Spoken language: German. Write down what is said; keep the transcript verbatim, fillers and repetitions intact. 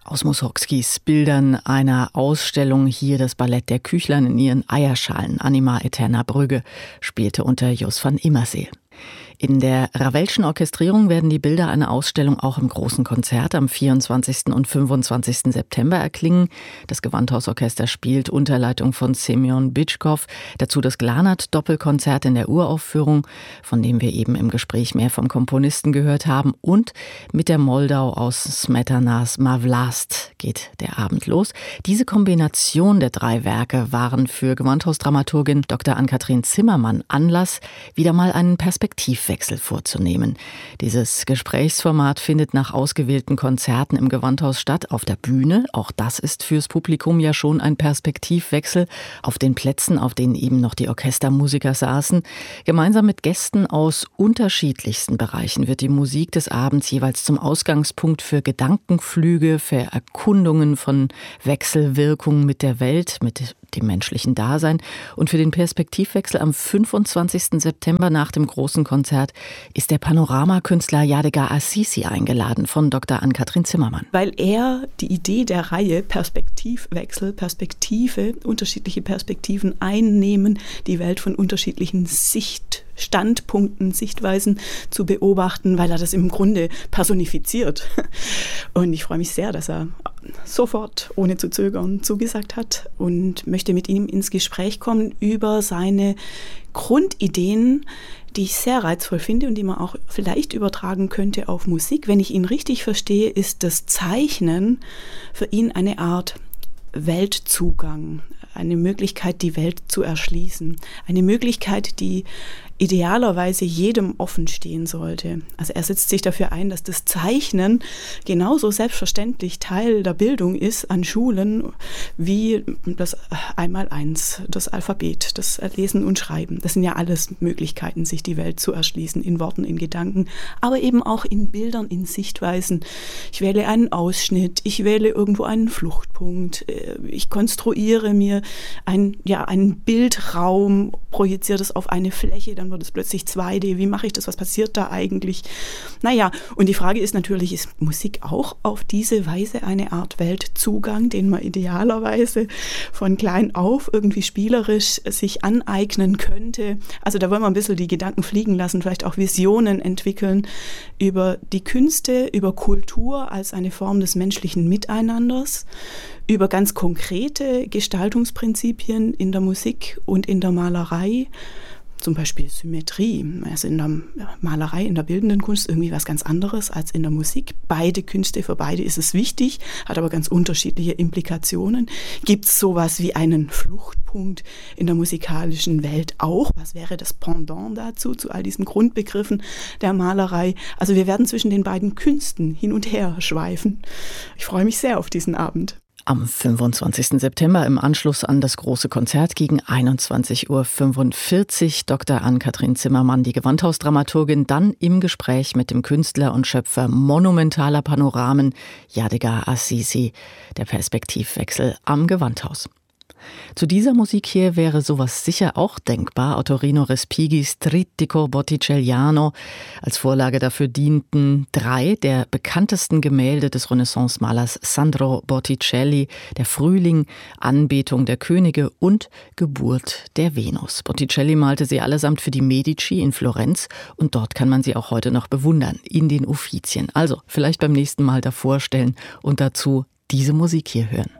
aus Mussorgskis Bildern einer Ausstellung hier das Ballett der Küchlein in ihren Eierschalen. Anima Eterna Brügge spielte unter Jos van Immerseel. In der Ravelschen Orchestrierung werden die Bilder einer Ausstellung auch im großen Konzert am vierundzwanzigsten und fünfundzwanzigsten September erklingen. Das Gewandhausorchester spielt unter Leitung von Semyon Bitschkow. Dazu das Glanert-Doppelkonzert in der Uraufführung, von dem wir eben im Gespräch mehr vom Komponisten gehört haben. Und mit der Moldau aus Smetanas Ma Vlast geht der Abend los. Diese Kombination der drei Werke waren für Gewandhausdramaturgin Doktor Ann-Kathrin Zimmermann Anlass, wieder mal einen Perspektivwechsel vorzunehmen. Dieses Gesprächsformat findet nach ausgewählten Konzerten im Gewandhaus statt, auf der Bühne. Auch das ist fürs Publikum ja schon ein Perspektivwechsel. Auf den Plätzen, auf denen eben noch die Orchestermusiker saßen. Gemeinsam mit Gästen aus unterschiedlichsten Bereichen wird die Musik des Abends jeweils zum Ausgangspunkt für Gedankenflüge, für Erkundungen von Wechselwirkungen mit der Welt, mit dem menschlichen Dasein. Und für den Perspektivwechsel am fünfundzwanzigsten September nach dem großen Konzert ist der Panoramakünstler Yadigar Assisi eingeladen von Doktor Ann-Kathrin Zimmermann. Weil er die Idee der Reihe Perspektivwechsel, Perspektive, unterschiedliche Perspektiven einnehmen, die Welt von unterschiedlichen Sichtstandpunkten, Sichtweisen zu beobachten, weil er das im Grunde personifiziert. Und ich freue mich sehr, dass er sofort, ohne zu zögern, zugesagt hat und möchte mit ihm ins Gespräch kommen über seine Grundideen, die ich sehr reizvoll finde und die man auch vielleicht übertragen könnte auf Musik. Wenn ich ihn richtig verstehe, ist das Zeichnen für ihn eine Art Weltzugang, eine Möglichkeit, die Welt zu erschließen, eine Möglichkeit, die idealerweise jedem offen stehen sollte. Also er setzt sich dafür ein, dass das Zeichnen genauso selbstverständlich Teil der Bildung ist an Schulen wie das Einmaleins, das Alphabet, das Lesen und Schreiben. Das sind ja alles Möglichkeiten, sich die Welt zu erschließen, in Worten, in Gedanken, aber eben auch in Bildern, in Sichtweisen. Ich wähle einen Ausschnitt, ich wähle irgendwo einen Fluchtpunkt, ich konstruiere mir ein, ja, einen Bildraum, projiziere das auf eine Fläche, dann wird es plötzlich zwei D. Wie mache ich das? Was passiert da eigentlich? Naja, und die Frage ist natürlich, ist Musik auch auf diese Weise eine Art Weltzugang, den man idealerweise von klein auf irgendwie spielerisch sich aneignen könnte? Also da wollen wir ein bisschen die Gedanken fliegen lassen, vielleicht auch Visionen entwickeln über die Künste, über Kultur als eine Form des menschlichen Miteinanders, über ganz konkrete Gestaltungsprinzipien in der Musik und in der Malerei, zum Beispiel Symmetrie. Also in der Malerei, in der bildenden Kunst irgendwie was ganz anderes als in der Musik. Beide Künste, für beide ist es wichtig, hat aber ganz unterschiedliche Implikationen. Gibt es sowas wie einen Fluchtpunkt in der musikalischen Welt auch? Was wäre das Pendant dazu, zu all diesen Grundbegriffen der Malerei? Also wir werden zwischen den beiden Künsten hin und her schweifen. Ich freue mich sehr auf diesen Abend. Am fünfundzwanzigsten September im Anschluss an das große Konzert gegen einundzwanzig Uhr fünfundvierzig Doktor Ann-Kathrin Zimmermann, die Gewandhausdramaturgin, dann im Gespräch mit dem Künstler und Schöpfer monumentaler Panoramen Yadigar Assisi, der Perspektivwechsel am Gewandhaus. Zu dieser Musik hier wäre sowas sicher auch denkbar. Ottorino Respigis Trittico Botticelliano. Als Vorlage dafür dienten drei der bekanntesten Gemälde des Renaissance-Malers Sandro Botticelli: der Frühling, Anbetung der Könige und Geburt der Venus. Botticelli malte sie allesamt für die Medici in Florenz und dort kann man sie auch heute noch bewundern, in den Uffizien. Also vielleicht beim nächsten Mal davor stellen und dazu diese Musik hier hören.